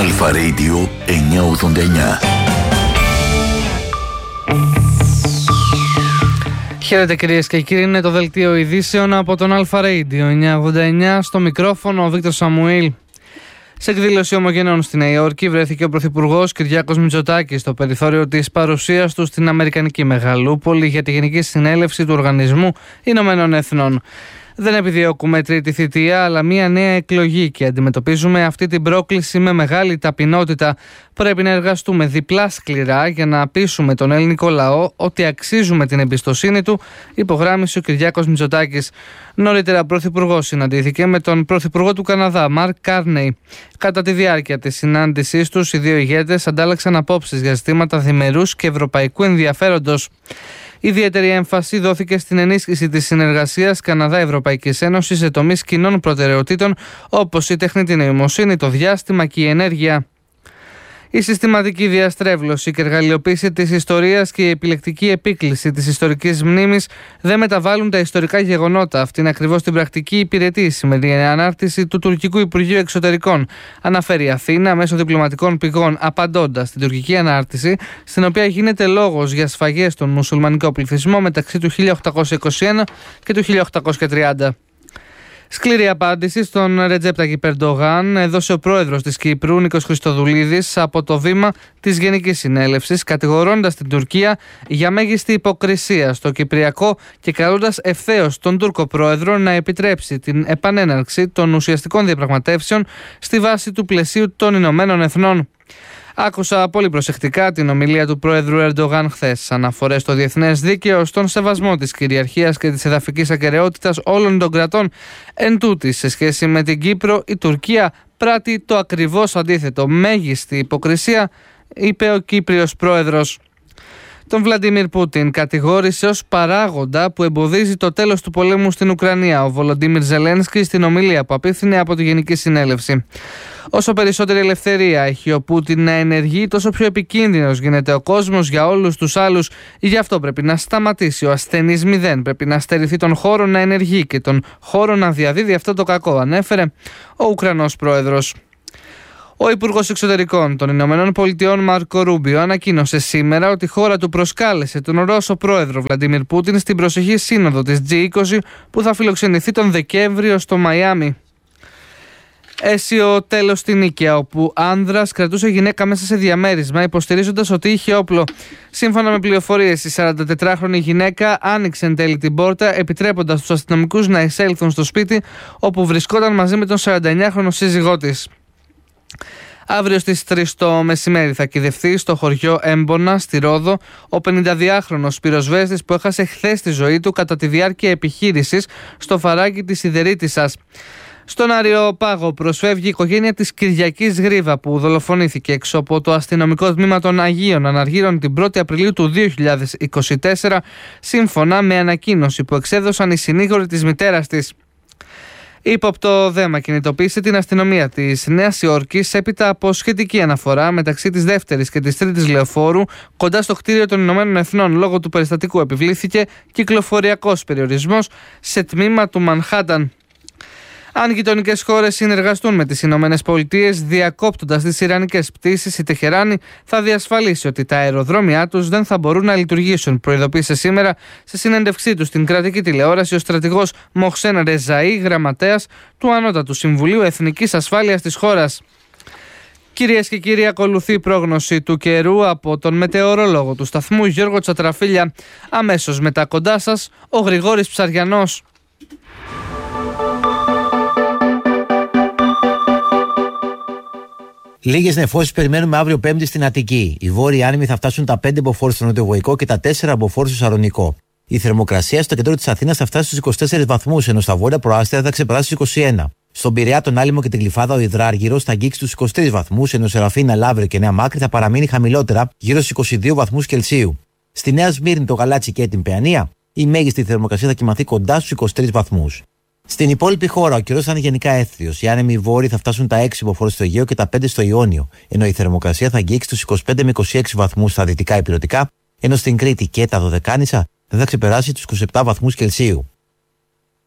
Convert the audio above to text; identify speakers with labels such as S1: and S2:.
S1: Αλφα Radio 989.
S2: Χαίρετε κυρίες και κύριοι, είναι το δελτίο ειδήσεων από τον Αλφα Radio 989. Στο μικρόφωνο ο Βίκτορ Σαμουήλ. Σε εκδήλωση ομογενών στη Νέα Υόρκη βρέθηκε ο Πρωθυπουργός Κυριάκος Μητσοτάκης στο περιθώριο της παρουσίας του στην Αμερικανική Μεγαλούπολη για τη Γενική Συνέλευση του Οργανισμού Ηνωμένων Εθνών. Δεν επιδιώκουμε τρίτη θητεία, αλλά μια νέα εκλογή και αντιμετωπίζουμε αυτή την πρόκληση με μεγάλη ταπεινότητα. Πρέπει να εργαστούμε διπλά σκληρά για να πείσουμε τον ελληνικό λαό ότι αξίζουμε την εμπιστοσύνη του, υπογράμμισε ο Κυριάκος Μητσοτάκης. Νωρίτερα, ο Πρωθυπουργός συναντήθηκε με τον Πρωθυπουργό του Καναδά, Μαρκ Κάρνεϊ. Κατά τη διάρκεια της συνάντησής τους, οι δύο ηγέτες αντάλλαξαν απόψεις για ζητήματα διμερούς και ευρωπαϊκού ενδιαφέροντος. Ιδιαίτερη έμφαση δόθηκε στην ενίσχυση της συνεργασίας Καναδά-Ευρωπαϊκής Ένωσης σε τομείς κοινών προτεραιοτήτων όπως η τεχνητή νοημοσύνη, το διάστημα και η ενέργεια. Η συστηματική διαστρέβλωση και εργαλειοποίηση της ιστορίας και η επιλεκτική επίκληση της ιστορικής μνήμης δεν μεταβάλλουν τα ιστορικά γεγονότα. Αυτή είναι ακριβώς την πρακτική υπηρετή η σημερινή ανάρτηση του Τουρκικού Υπουργείου Εξωτερικών. Αναφέρει η Αθήνα μέσω διπλωματικών πηγών, απαντώντας στην τουρκική ανάρτηση, στην οποία γίνεται λόγος για σφαγές στον μουσουλμανικό πληθυσμό μεταξύ του 1821 και του 1830. Σκληρή απάντηση στον Ρετζέπ Ταγιπ Ερντογάν έδωσε ο πρόεδρος της Κύπρου, Νίκος Χριστοδουλίδης, από το βήμα της Γενικής Συνέλευσης, κατηγορώντας την Τουρκία για μέγιστη υποκρισία στο Κυπριακό και καλώντας ευθέως τον Τούρκο πρόεδρο να επιτρέψει την επανέναρξη των ουσιαστικών διαπραγματεύσεων στη βάση του πλαισίου των Ηνωμένων Εθνών. Άκουσα πολύ προσεκτικά την ομιλία του πρόεδρου Ερντογάν χθες. Αναφορές στο διεθνές δίκαιο, στον σεβασμό της κυριαρχίας και της εδαφικής ακεραιότητας όλων των κρατών. Εν τούτης, σε σχέση με την Κύπρο, η Τουρκία πράττει το ακριβώς αντίθετο. Μέγιστη υποκρισία, είπε ο Κύπριος πρόεδρος. Τον Βλαντίμιρ Πούτιν κατηγόρησε ως παράγοντα που εμποδίζει το τέλος του πολέμου στην Ουκρανία ο Βολοντίμιρ Ζελένσκι στην ομιλία που απίφθινε από τη Γενική Συνέλευση. Όσο περισσότερη ελευθερία έχει ο Πούτιν να ενεργεί, τόσο πιο επικίνδυνος γίνεται ο κόσμος για όλους τους άλλους. Γι' αυτό πρέπει να σταματήσει ο ασθενής μηδέν. Πρέπει να στερηθεί τον χώρο να ενεργεί και τον χώρο να διαδίδει αυτό το κακό, ανέφερε ο Ουκρανός πρόεδρος. Ο Υπουργός Εξωτερικών των Ηνωμένων Πολιτειών Μάρκο Ρούμπιο ανακοίνωσε σήμερα ότι η χώρα του προσκάλεσε τον Ρώσο πρόεδρο Βλαντίμιρ Πούτιν στην προσεχή σύνοδο της G20 που θα φιλοξενηθεί τον Δεκέμβριο στο Μαϊάμι. Έσιο τέλος στην Νίκαια, όπου άνδρας κρατούσε γυναίκα μέσα σε διαμέρισμα υποστηρίζοντας ότι είχε όπλο. Σύμφωνα με πληροφορίες, η 44χρονη γυναίκα άνοιξε εν τέλει την πόρτα, επιτρέποντας τους αστυνομικούς να εισέλθουν στο σπίτι όπου βρισκόταν μαζί με τον 49χρονο σύζυγό της. Αύριο στις 3 το μεσημέρι θα κυδευθεί στο χωριό Έμπονα, στη Ρόδο, ο 52χρονος πυροσβέστης που έχασε χθες τη ζωή του κατά τη διάρκεια επιχείρησης στο φαράγγι της Ιδερίτισσας. Στον Αριοπάγο προσφεύγει η οικογένεια της Κυριακής Γρίβα που δολοφονήθηκε έξω από το αστυνομικό τμήμα των Αγίων Αναργύρων την 1η Απριλίου του 2024, σύμφωνα με ανακοίνωση που εξέδωσαν οι συνήγοροι της μητέρας της. Ύποπτο δέμα κινητοποίησε την αστυνομία της Νέας Υόρκης έπειτα από σχετική αναφορά μεταξύ της 2ης και της 3ης λεωφόρου κοντά στο κτίριο των Ηνωμένων Εθνών. Λόγω του περιστατικού επιβλήθηκε κυκλοφοριακός περιορισμός σε τμήμα του Μανχάταν. Αν γειτονικές χώρες συνεργαστούν με τις Ηνωμένες Πολιτείες διακόπτοντας τις ιρανικές πτήσεις, η Τεχεράνη θα διασφαλίσει ότι τα αεροδρόμια τους δεν θα μπορούν να λειτουργήσουν, προειδοποίησε σήμερα σε συνέντευξή του στην κρατική τηλεόραση ο στρατηγός Μοχσέν Ρεζαή, γραμματέας του Ανώτατου Συμβουλίου Εθνικής Ασφάλειας της χώρας. Κυρίες και κύριοι, ακολουθεί η πρόγνωση του καιρού από τον μετεωρολόγο του σταθμού Γιώργο Τσατραφίλια. Αμέσως μετά κοντά σας ο Γρηγόρης Ψαριανός.
S3: Λίγες νεφώσεις περιμένουμε αύριο Πέμπτη στην Αττική. Οι βόρειοι άνεμοι θα φτάσουν τα 5 μποφόρ στο νοτιοβοϊκό και τα 4 μποφόρ στο Σαλονικό. Η θερμοκρασία στο κέντρο της Αθήνας θα φτάσει στους 24 βαθμούς, ενώ στα βόρεια προάστια θα ξεπεράσει τους 21. Στον Πειραιά, τον Άλυμο και την Γλυφάδα, ο Υδράργυρος θα αγγίξει τους 23 βαθμούς, ενώ Σεραφίνα, Λαύριο και Νέα Μάκρη θα παραμείνει χαμηλότερα, γύρω στους 22 βαθμούς Κελσίου. Στη Νέα Σμύρνη, το Γαλάτσι και την Παιανία, η μέγιστη θερμοκρασία θα κυμανθεί κοντά στους 23 βαθμούς. Στην υπόλοιπη χώρα, ο καιρός θα είναι γενικά έθριος. Οι άνεμοι βόρειοι θα φτάσουν τα 6 μποφόρ στο Αιγαίο και τα 5 στο Ιόνιο, ενώ η θερμοκρασία θα αγγίξει τους 25 με 26 βαθμούς στα δυτικά υπηρετικά, ενώ στην Κρήτη και τα Δωδεκάνησα δεν θα ξεπεράσει τους 27 βαθμούς Κελσίου.